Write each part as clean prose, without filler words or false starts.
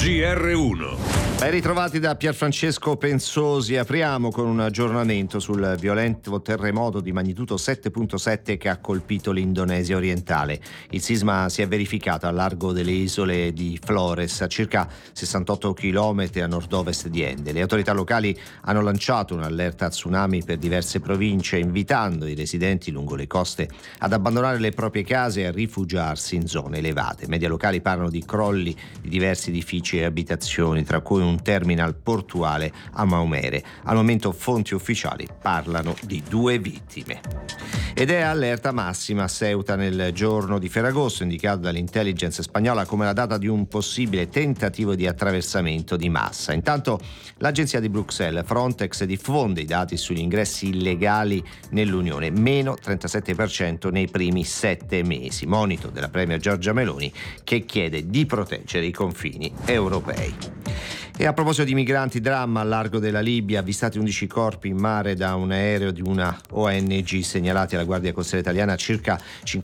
GR1. Ben ritrovati da Pierfrancesco Pensosi. Apriamo con un aggiornamento sul violento terremoto di magnitudo 7.7 che ha colpito l'Indonesia orientale. Il sisma si è verificato al largo delle isole di Flores, a circa 68 km a nord-ovest di Ende. Le autorità locali hanno lanciato un'allerta tsunami per diverse province, invitando i residenti lungo le coste ad abbandonare le proprie case e a rifugiarsi in zone elevate. Media locali parlano di crolli di diversi edifici e abitazioni, tra cui un terminal portuale a Maumere. Al momento fonti ufficiali parlano di 2 vittime. Ed è allerta massima a Ceuta nel giorno di Ferragosto, indicato dall'intelligence spagnola come la data di un possibile tentativo di attraversamento di massa. Intanto l'agenzia di Bruxelles, Frontex, diffonde i dati sugli ingressi illegali nell'Unione, meno 37% nei primi 7 mesi. Monito della premier Giorgia Meloni, che chiede di proteggere i confini europei. E a proposito di migranti, dramma al largo della Libia, avvistati 11 corpi in mare da un aereo di una ONG, segnalati alla Guardia Costiera italiana a circa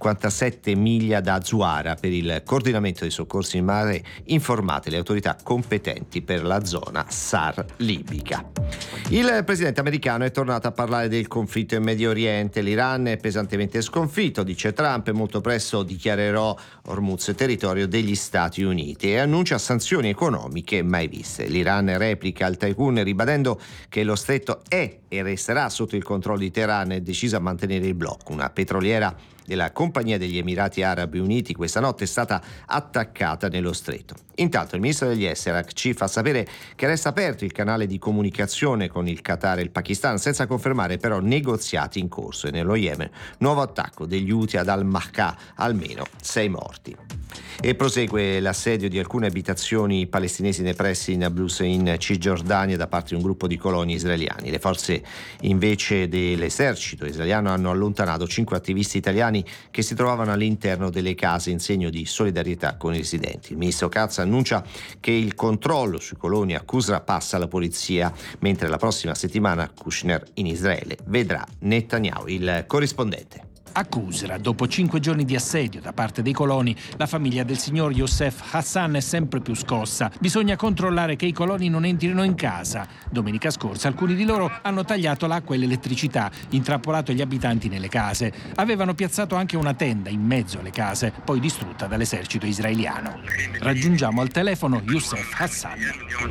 57 miglia da Zuara. Per il coordinamento dei soccorsi in mare informate le autorità competenti per la zona SAR libica. Il presidente americano è tornato a parlare del conflitto in Medio Oriente. L'Iran è pesantemente sconfitto, dice Trump, e molto presto dichiarerò Hormuz territorio degli Stati Uniti, e annuncia sanzioni economiche mai viste. L'Iran replica al tycoon ribadendo che lo stretto è e resterà sotto il controllo di Teheran, e decisa a mantenere il blocco. Una petroliera della Compagnia degli Emirati Arabi Uniti questa notte è stata attaccata nello stretto. Intanto il ministro degli esteri Arakci fa sapere che resta aperto il canale di comunicazione con il Qatar e il Pakistan, senza confermare però negoziati in corso. E nello Yemen, nuovo attacco degli Houthi ad Al-Mahka, almeno 6 morti. E prosegue l'assedio di alcune abitazioni palestinesi nei pressi di Nablus in Cisgiordania da parte di un gruppo di coloni israeliani. Le forze invece dell'esercito israeliano hanno allontanato 5 attivisti italiani che si trovavano all'interno delle case in segno di solidarietà con i residenti. Il ministro Katz annuncia che il controllo sui coloni a Qusra passa alla polizia, mentre la prossima settimana Kushner in Israele vedrà Netanyahu. Il corrispondente. A Qusra, dopo 5 giorni di assedio da parte dei coloni, la famiglia del signor Youssef Hassan è sempre più scossa. Bisogna controllare che i coloni non entrino in casa. Domenica scorsa alcuni di loro hanno tagliato l'acqua e l'elettricità, intrappolato gli abitanti nelle case. Avevano piazzato anche una tenda in mezzo alle case, poi distrutta dall'esercito israeliano. Raggiungiamo al telefono Youssef Hassan.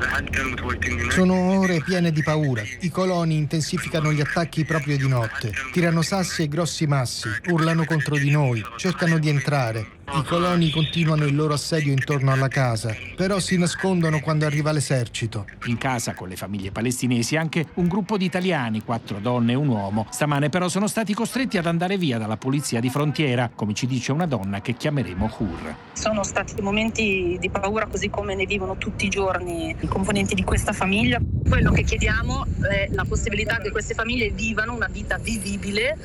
Sono ore piene di paura. I coloni intensificano gli attacchi proprio di notte. Tirano sassi e grossi massi. Urlano contro di noi, cercano di entrare. I coloni continuano il loro assedio intorno alla casa, però si nascondono quando arriva l'esercito. In casa con le famiglie palestinesi anche un gruppo di italiani, 4 donne e un uomo. Stamane però sono stati costretti ad andare via dalla polizia di frontiera, come ci dice una donna che chiameremo Hur. Sono stati momenti di paura così come ne vivono tutti i giorni i componenti di questa famiglia. Quello che chiediamo è la possibilità che queste famiglie vivano una vita vivibile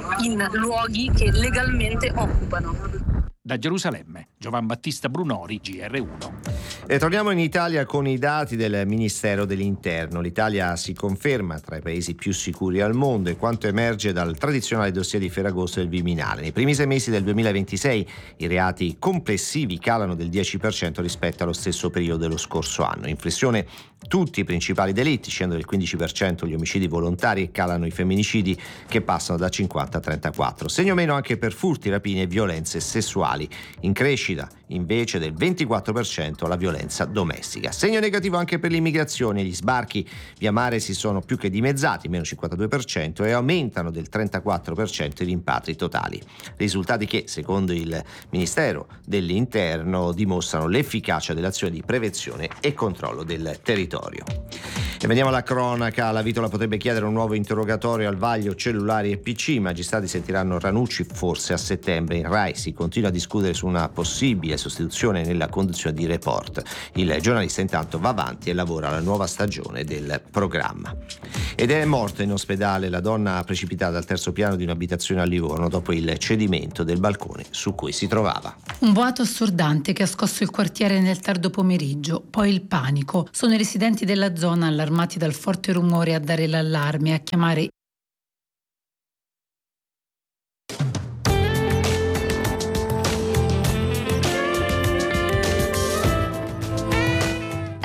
in luoghi che legalmente occupano. Da Gerusalemme, Giovan Battista Brunori, GR1. E torniamo in Italia con i dati del Ministero dell'Interno. L'Italia si conferma tra i paesi più sicuri al mondo, e quanto emerge dal tradizionale dossier di Ferragosto del Viminale. Nei primi 6 mesi del 2026 i reati complessivi calano del 10% rispetto allo stesso periodo dello scorso anno. In flessione tutti i principali delitti, scendono del 15% gli omicidi volontari e calano i femminicidi, che passano da 50 a 34. Segno meno anche per furti, rapine e violenze sessuali. In crescita invece del 24% la violenza domestica. Segno negativo anche per l'immigrazione. Gli sbarchi via mare si sono più che dimezzati, meno 52%, e aumentano del 34% i rimpatri totali. Risultati che, secondo il Ministero dell'Interno, dimostrano l'efficacia dell'azione di prevenzione e controllo del territorio. E veniamo alla cronaca. La Vitola potrebbe chiedere un nuovo interrogatorio al vaglio cellulari e PC. I magistrati sentiranno Ranucci forse a settembre. In Rai si continua a discutere su una possibile sostituzione nella conduzione di Report. Il giornalista intanto va avanti e lavora alla nuova stagione del programma. Ed è morta in ospedale la donna precipitata al terzo piano di un'abitazione a Livorno dopo il cedimento del balcone su cui si trovava. Un boato assordante che ha scosso il quartiere nel tardo pomeriggio, poi il panico. Sono i residenti della zona, allarmati dal forte rumore, a dare l'allarme e a chiamare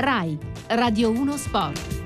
RAI, Radio 1 Sport.